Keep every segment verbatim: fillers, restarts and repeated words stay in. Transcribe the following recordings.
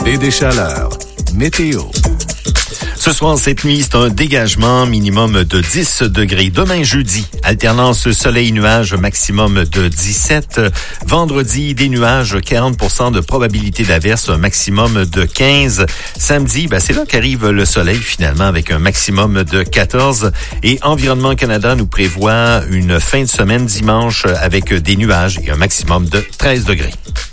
et des chaleurs. Météo. Ce soir, cette nuit, c'est un dégagement minimum de dix degrés. Demain, jeudi, alternance soleil-nuage, maximum de dix-sept. Vendredi, des nuages, quarante pour cent de probabilité d'averse, un maximum de quinze. Samedi, ben, c'est là qu'arrive le soleil, finalement, avec un maximum de quatorze. Et Environnement Canada nous prévoit une fin de semaine dimanche avec des nuages et un maximum de treize degrés.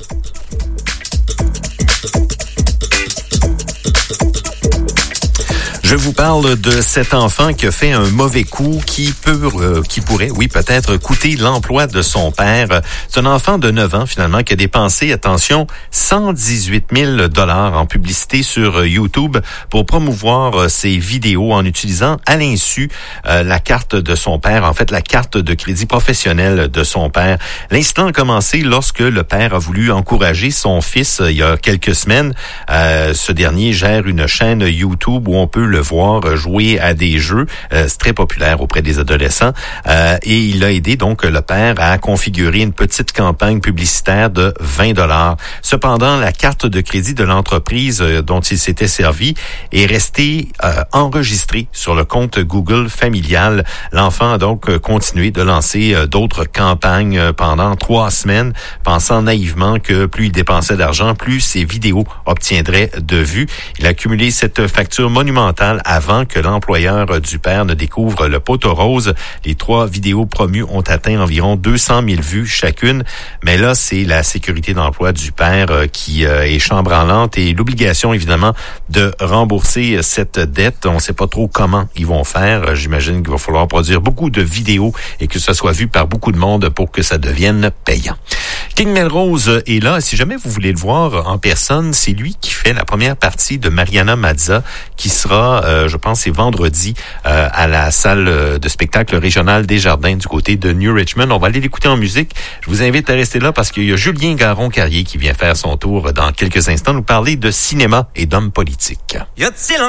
Je vous parle de cet enfant qui a fait un mauvais coup qui peut, euh, qui pourrait, oui, peut-être coûter l'emploi de son père. C'est un enfant de neuf ans, finalement, qui a dépensé, attention, cent dix-huit mille dollars en publicité sur YouTube pour promouvoir ses vidéos en utilisant à l'insu euh, la carte de son père, en fait, la carte de crédit professionnel de son père. L'incident a commencé lorsque le père a voulu encourager son fils il y a quelques semaines. Euh, ce dernier gère une chaîne YouTube où on peut le voir jouer à des jeux. Euh, c'est très populaire auprès des adolescents. Euh, et il a aidé donc le père à configurer une petite campagne publicitaire de vingt dollars. Cependant, la carte de crédit de l'entreprise dont il s'était servi est restée euh, enregistrée sur le compte Google familial. L'enfant a donc continué de lancer euh, d'autres campagnes pendant trois semaines, pensant naïvement que plus il dépensait d'argent, plus ses vidéos obtiendraient de vues. Il a accumulé cette facture monumentale avant que l'employeur du père ne découvre le poteau rose. Les trois vidéos promues ont atteint environ deux cent mille vues chacune. Mais là, c'est la sécurité d'emploi du père qui est chambranlante et l'obligation, évidemment, de rembourser cette dette. On ne sait pas trop comment ils vont faire. J'imagine qu'il va falloir produire beaucoup de vidéos et que ça soit vu par beaucoup de monde pour que ça devienne payant. King Melrose est là. Si jamais vous voulez le voir en personne, c'est lui qui fait la première partie de Mariana Mazza, qui sera, euh, je pense, c'est vendredi euh, à la salle de spectacle régionale des Jardins du côté de New Richmond. On va aller l'écouter en musique. Je vous invite à rester là parce qu'il y a Julien Garon-Carrier qui vient faire son tour dans quelques instants, nous parler de cinéma et d'hommes politiques.